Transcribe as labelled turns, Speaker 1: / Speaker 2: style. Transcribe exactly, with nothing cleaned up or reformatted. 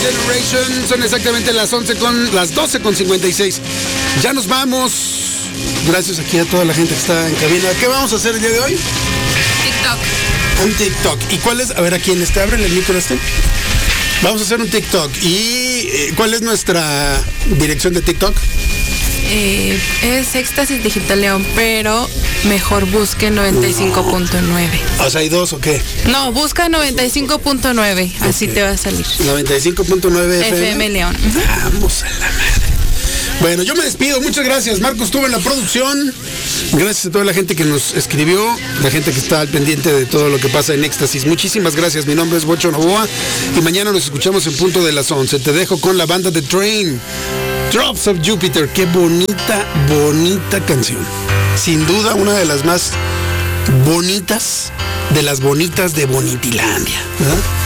Speaker 1: Generation. Son exactamente las once con las doce con cincuenta y seis. Ya nos vamos. Gracias aquí a toda la gente que está en cabina. ¿Qué vamos a hacer el día de hoy?
Speaker 2: TikTok.
Speaker 1: Un TikTok. ¿Y cuál es? A ver, ¿a quién está? Ábrele el micro este. Vamos a hacer un TikTok. ¿Y cuál es nuestra dirección de TikTok?
Speaker 2: Eh, es Éxtasis Digital León, pero mejor busque noventa y cinco punto nueve.
Speaker 1: O sea, ¿hay dos o qué?
Speaker 2: No, busca noventa y cinco punto nueve, así okay. Te va a salir.
Speaker 1: noventa y cinco punto nueve F M.
Speaker 2: F M León.
Speaker 1: Vamos a la madre. Bueno, yo me despido. Muchas gracias. Marco estuvo en la producción. Gracias a toda la gente que nos escribió, la gente que está al pendiente de todo lo que pasa en Éxtasis. Muchísimas gracias. Mi nombre es Bocho Novoa y mañana nos escuchamos en punto de las once. Te dejo con la banda The Train. Drops of Jupiter. Qué bonita, bonita canción. Sin duda una de las más bonitas, de las bonitas de Bonitilandia, ¿verdad?